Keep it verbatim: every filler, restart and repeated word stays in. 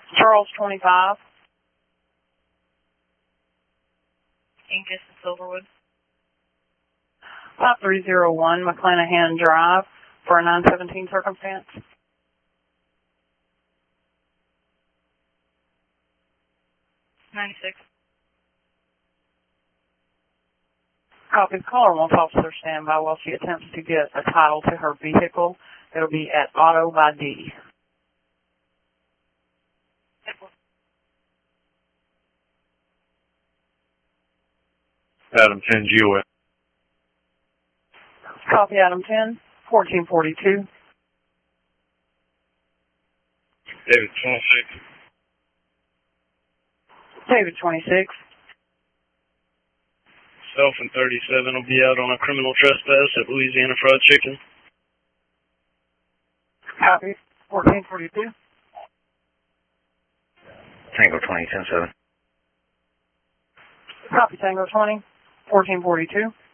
Charles twenty-five. Incas and Silverwood. five three zero one McClanahan Drive for a nine seventeen circumstance. ninety-six. Copy. Caller wants officer standby while she attempts to get a title to her vehicle. It'll be at Auto by D. Adam ten, G O S. Copy. Adam ten, fourteen forty-two. David twenty-six. David twenty-six. Self and thirty-seven will be out on a criminal trespass at Louisiana Fried Chicken. Copy. fourteen forty-two. Tango twenty, ten seven. Copy. Tango twenty, fourteen forty-two.